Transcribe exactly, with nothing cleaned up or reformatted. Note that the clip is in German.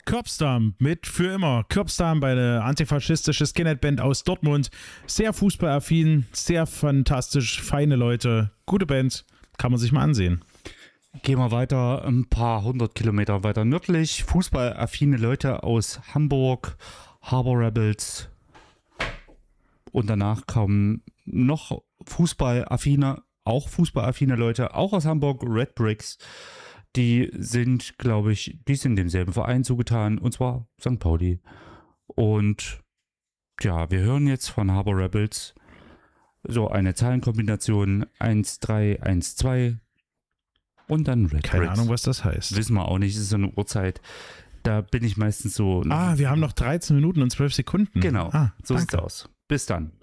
Körbsdam mit Für immer. Körbsdam, eine antifaschistische Skinhead-Band aus Dortmund. Sehr fußballaffin, sehr fantastisch, feine Leute. Gute Band, kann man sich mal ansehen. Gehen wir weiter, ein paar hundert Kilometer weiter nördlich. Fußballaffine Leute aus Hamburg, Harbor Rebels. Und danach kommen noch Fußballaffine, auch fußballaffine Leute, auch aus Hamburg, Red Bricks. Die sind, glaube ich, die sind demselben Verein zugetan, und zwar Sankt Pauli. Und ja, wir hören jetzt von Harbor Rebels so eine Zahlenkombination eins, drei, eins, zwei und dann Red Keine Bricks. Ahnung, was das heißt. Wissen wir auch nicht, es ist so eine Uhrzeit. Da bin ich meistens so... Ah, wir haben noch dreizehn Minuten und zwölf Sekunden. Genau, ah, so danke. sieht's aus. Bis dann.